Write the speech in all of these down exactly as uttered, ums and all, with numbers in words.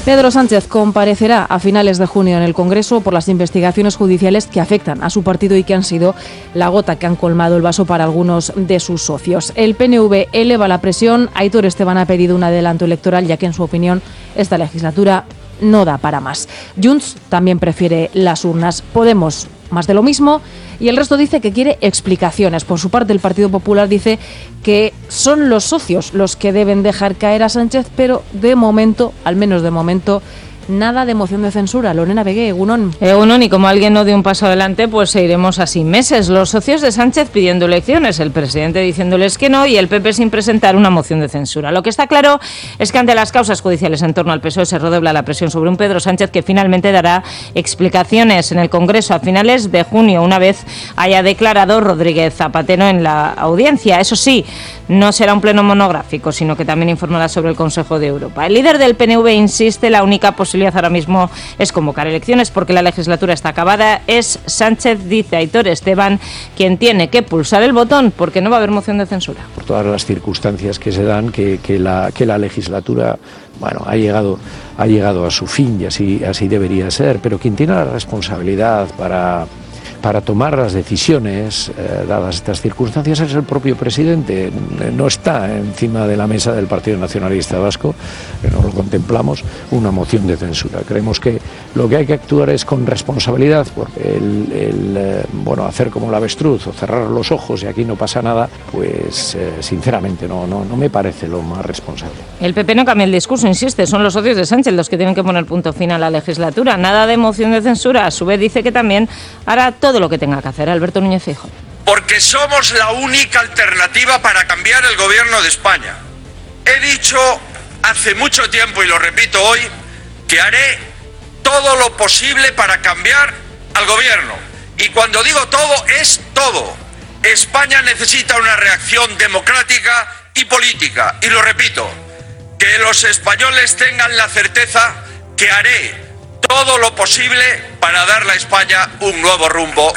Pedro Sánchez comparecerá a finales de junio en el Congreso por las investigaciones judiciales que afectan a su partido y que han sido la gota que han colmado el vaso para algunos de sus socios. El P N V eleva la presión. Aitor Esteban ha pedido un adelanto electoral, ya que en su opinión esta legislatura no da para más. Junts también prefiere las urnas. Podemos más de lo mismo, y el resto dice que quiere explicaciones. Por su parte, el Partido Popular dice que son los socios los que deben dejar caer a Sánchez, pero de momento, al menos de momento, nada de moción de censura. Lorena Begué, Egunon. Egunon, y como alguien no dio un paso adelante, pues seguiremos así meses. Los socios de Sánchez pidiendo elecciones, el presidente diciéndoles que no y el P P sin presentar una moción de censura. Lo que está claro es que ante las causas judiciales en torno al P S O E se redobla la presión sobre un Pedro Sánchez que finalmente dará explicaciones en el Congreso a finales de junio, una vez haya declarado Rodríguez Zapatero en la audiencia. Eso sí, no será un pleno monográfico, sino que también informará sobre el Consejo de Europa. El líder del P N V insiste, la única posibilidad ahora mismo es convocar elecciones porque la legislatura está acabada. Es Sánchez, dice Aitor Esteban, quien tiene que pulsar el botón porque no va a haber moción de censura. Por todas las circunstancias que se dan, que, que, la, que la legislatura, bueno, ha llegado, ha llegado a su fin y así, así debería ser, pero quien tiene la responsabilidad para... para tomar las decisiones, eh, dadas estas circunstancias, es el propio presidente. No está encima de la mesa del Partido Nacionalista Vasco, que no lo contemplamos, una moción de censura. Creemos que lo que hay que actuar es con responsabilidad, porque el, el eh, bueno, hacer como el avestruz o cerrar los ojos y aquí no pasa nada, pues eh, sinceramente no, no, no me parece lo más responsable. El P P no cambia el discurso, insiste, son los socios de Sánchez los que tienen que poner punto final a la legislatura. Nada de moción de censura. A su vez dice que también hará todo lo que tenga que hacer. Alberto Núñez Feijóo. Porque somos la única alternativa para cambiar el gobierno de España. He dicho hace mucho tiempo, y lo repito hoy, que haré todo lo posible para cambiar al gobierno. Y cuando digo todo, es todo. España necesita una reacción democrática y política. Y lo repito, que los españoles tengan la certeza que haré todo lo posible para darle a España un nuevo rumbo,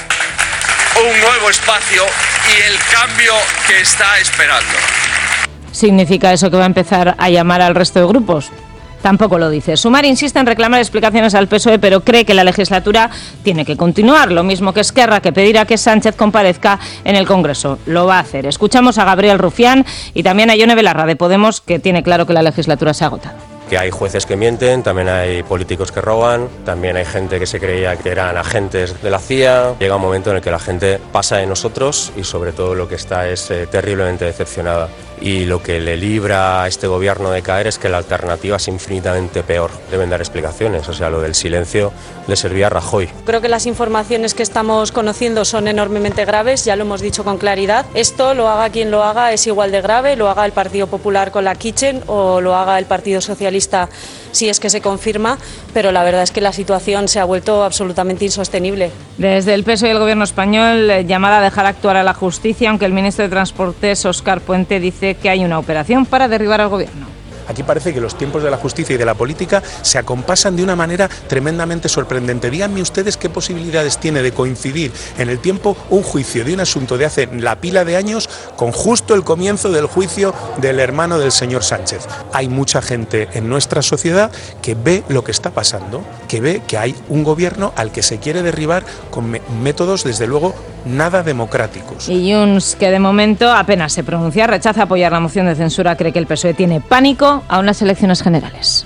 un nuevo espacio y el cambio que está esperando. ¿Significa eso que va a empezar a llamar al resto de grupos? Tampoco lo dice. Sumar insiste en reclamar explicaciones al P S O E, pero cree que la legislatura tiene que continuar, lo mismo que Esquerra, que pedirá que Sánchez comparezca en el Congreso. Lo va a hacer. Escuchamos a Gabriel Rufián y también a Ione Belarra de Podemos, que tiene claro que la legislatura se ha agotado. Que hay jueces que mienten, también hay políticos que roban, también hay gente que se creía que eran agentes de la C I A. Llega un momento en el que la gente pasa de nosotros y sobre todo lo que está es eh, terriblemente decepcionada. Y lo que le libra a este gobierno de caer es que la alternativa es infinitamente peor. Deben dar explicaciones, o sea, lo del silencio le servía a Rajoy. Creo que las informaciones que estamos conociendo son enormemente graves, ya lo hemos dicho con claridad. Esto, lo haga quien lo haga, es igual de grave, lo haga el Partido Popular con la Kitchen o lo haga el Partido Socialista si es que se confirma, pero la verdad es que la situación se ha vuelto absolutamente insostenible. Desde el P S O E y el Gobierno español, llamada a dejar actuar a la justicia, aunque el ministro de Transportes, Óscar Puente, dice que hay una operación para derribar al Gobierno. Aquí parece que los tiempos de la justicia y de la política se acompasan de una manera tremendamente sorprendente. Díganme ustedes qué posibilidades tiene de coincidir en el tiempo un juicio de un asunto de hace la pila de años con justo el comienzo del juicio del hermano del señor Sánchez. Hay mucha gente en nuestra sociedad que ve lo que está pasando, que ve que hay un gobierno al que se quiere derribar con me- métodos, desde luego, nada democráticos. Y Junts, que de momento apenas se pronuncia, rechaza apoyar la moción de censura, cree que el P S O E tiene pánico a unas elecciones generales.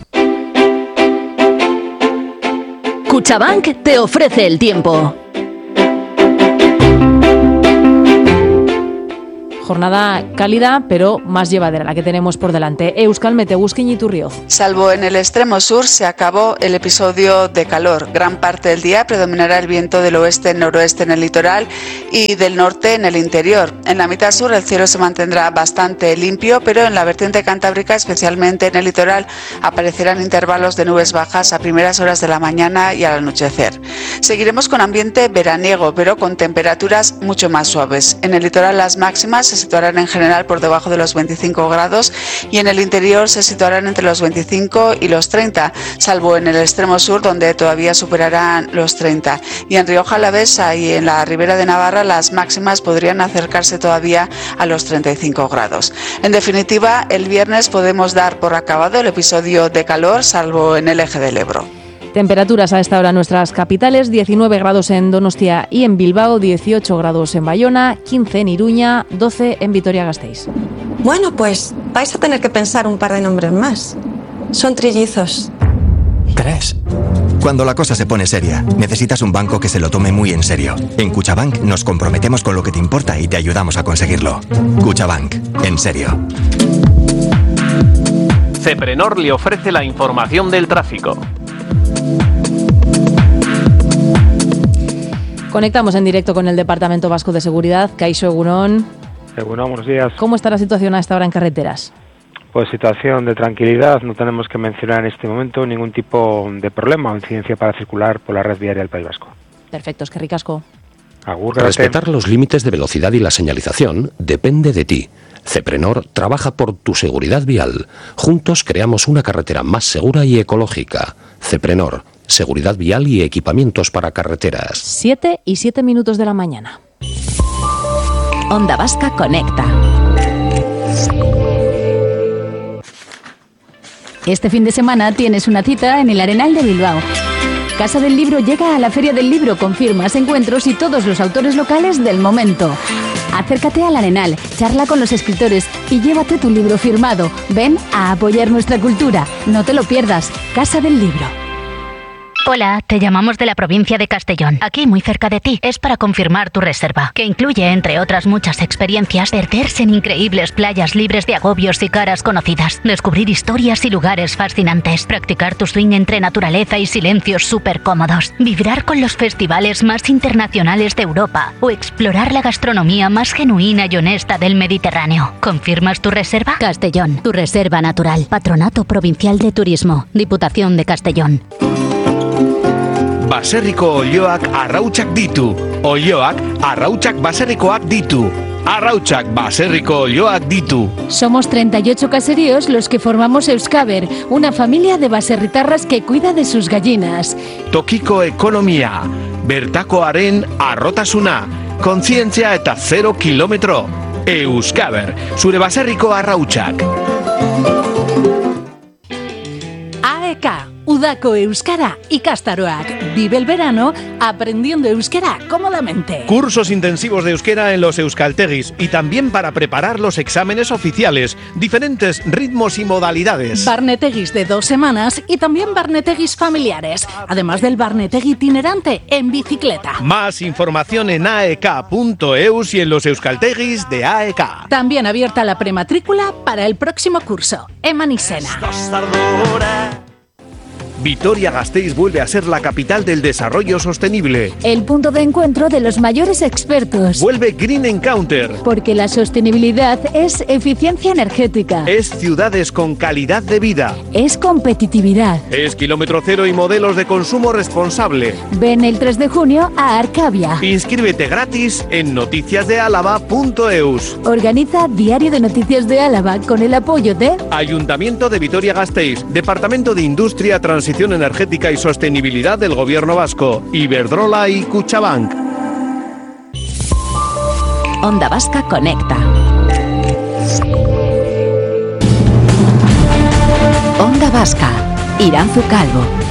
Cuchabank te ofrece el tiempo. Jornada cálida, pero más llevadera la que tenemos por delante. Euskal Meteguzkin y Turrioz. Salvo en el extremo sur, se acabó el episodio de calor. Gran parte del día predominará el viento del oeste-noroeste en el litoral y del norte en el interior. En la mitad sur el cielo se mantendrá bastante limpio, pero en la vertiente cantábrica, especialmente en el litoral, aparecerán intervalos de nubes bajas a primeras horas de la mañana y al anochecer. Seguiremos con ambiente veraniego, pero con temperaturas mucho más suaves. En el litoral las máximas se situarán en general por debajo de los veinticinco grados y en el interior se situarán entre los veinticinco y los treinta, salvo en el extremo sur donde todavía superarán los treinta. Y en Rioja Alavesa y en la Ribera de Navarra las máximas podrían acercarse todavía a los treinta y cinco grados. En definitiva, el viernes podemos dar por acabado el episodio de calor, salvo en el eje del Ebro. Temperaturas a esta hora en nuestras capitales: diecinueve grados en Donostia y en Bilbao, dieciocho grados en Bayona, quince en Iruña, doce en Vitoria-Gasteiz. Bueno, pues vais a tener que pensar un par de nombres más. Son trillizos. Tres. Cuando la cosa se pone seria, necesitas un banco que se lo tome muy en serio. En Cuchabank nos comprometemos con lo que te importa y te ayudamos a conseguirlo. Cuchabank, en serio. Ceprenor le ofrece la información del tráfico. Conectamos en directo con el Departamento Vasco de Seguridad. Kaixo, egunon. Egunon, buenos días. ¿Cómo está la situación a esta hora en carreteras? Pues situación de tranquilidad. No tenemos que mencionar en este momento ningún tipo de problema o incidencia para circular por la red viaria del País Vasco. Perfecto, es que ricasco. Agur, respetar los límites de velocidad y la señalización depende de ti. Ceprenor trabaja por tu seguridad vial. Juntos creamos una carretera más segura y ecológica. Ceprenor, seguridad vial y equipamientos para carreteras. Siete y siete minutos de la mañana. Onda Vasca Conecta. Este fin de semana tienes una cita en el Arenal de Bilbao. Casa del Libro llega a la Feria del Libro con firmas, encuentros y todos los autores locales del momento. Acércate al Arenal, charla con los escritores y llévate tu libro firmado. Ven a apoyar nuestra cultura. No te lo pierdas. Casa del Libro. Hola, te llamamos de la provincia de Castellón. Aquí, muy cerca de ti, es para confirmar tu reserva, que incluye, entre otras muchas experiencias, perderse en increíbles playas libres de agobios y caras conocidas, descubrir historias y lugares fascinantes, practicar tu swing entre naturaleza y silencios súper cómodos, vibrar con los festivales más internacionales de Europa o explorar la gastronomía más genuina y honesta del Mediterráneo. ¿Confirmas tu reserva? Castellón, tu reserva natural. Patronato Provincial de Turismo. Diputación de Castellón. Baserriko olioak arrautsak ditu. Olioak arrautsak baserrikoak ditu. Arrautsak baserriko olioak ditu. Somos treinta y ocho caseríos los que formamos Euskaber, una familia de baserritarras que cuida de sus gallinas. Tokiko ekonomia, bertakoaren arrotasuna, kontzientzia eta zero kilometro. Euskaber, zure baserriko arrautsak. A E K, Udako Euskara ikastaroak. Vive el verano aprendiendo euskera cómodamente. Cursos intensivos de euskera en los euskaltegis y también para preparar los exámenes oficiales, diferentes ritmos y modalidades. Barnetegis de dos semanas y también barnetegis familiares, además del barnetegui itinerante en bicicleta. Más información en a e k punto e u s y en los euskaltegis de A E K. También abierta la prematrícula para el próximo curso. Eman izena. Vitoria-Gasteiz vuelve a ser la capital del desarrollo sostenible. El punto de encuentro de los mayores expertos. Vuelve Green Encounter. Porque la sostenibilidad es eficiencia energética. Es ciudades con calidad de vida. Es competitividad. Es kilómetro cero y modelos de consumo responsable. Ven el tres de junio a Arcavia. Inscríbete gratis en noticias de álava punto e u s. Organiza Diario de Noticias de Álava con el apoyo de Ayuntamiento de Vitoria-Gasteiz, Departamento de Industria, Transición Energética y Sostenibilidad del Gobierno Vasco, Iberdrola y Cuchabank. Onda Vasca Conecta. Onda Vasca, Iranzu Calvo.